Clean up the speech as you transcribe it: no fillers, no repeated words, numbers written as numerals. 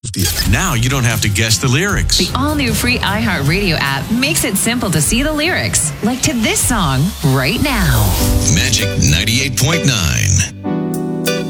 Now you don't have to guess the lyrics. The all-new free iHeartRadio app makes it simple to see the lyrics, like to this song right now. Magic 98.9.